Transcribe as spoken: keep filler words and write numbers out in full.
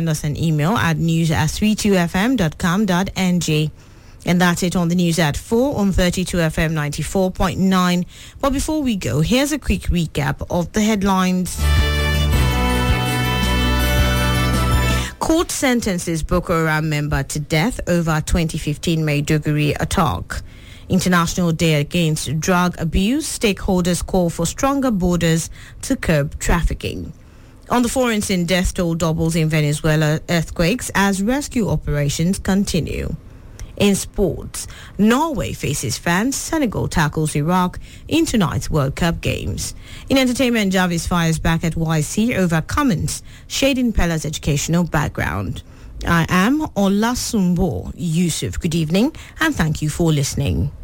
send us an email at news at three two f m dot com dot n g. And that's it on the news at four on thirty-two F M ninety-four point nine. But before we go, here's a quick recap of the headlines. Court sentences Boko Haram member to death over twenty fifteen Maiduguri attack. International Day Against Drug Abuse, stakeholders call for stronger borders to curb trafficking. On the foreign scene, death toll doubles in Venezuela earthquakes as rescue operations continue. In sports, Norway faces France, Senegal tackles Iraq in tonight's World Cup games. In entertainment, Jarvis fires back at Y C over comments shading Pella's educational background. I am Olasumbo Yusuf. Good evening and thank you for listening.